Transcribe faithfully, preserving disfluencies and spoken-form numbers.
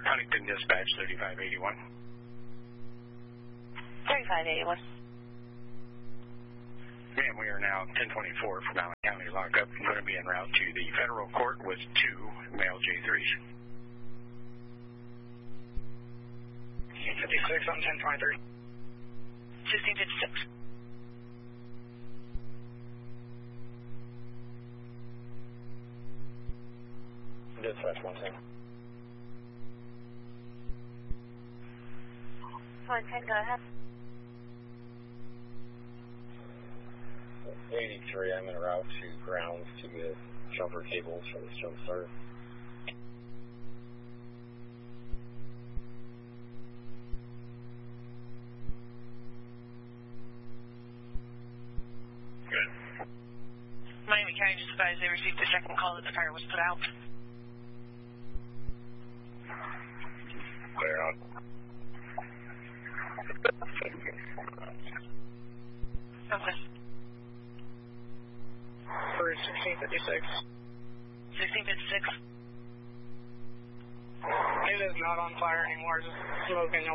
Huntington Dispatch thirty-five eighty-one. thirty-five eighty-one. Ma'am, we are now ten twenty-four from Allen County lockup. I'm going to be en route to the federal court with two male J threes. fifty-six on ten twenty-three. sixteen fifty-six. Dispatch one ten. one ten, go ahead. eighty-three, I'm en route to grounds to get jumper cables for this jump start. Good. Miami County just advised they received a second call that the fire was put out. Clear out. Okay. For sixteen fifty-six. sixteen fifty-six. It is not on fire anymore, just smoking.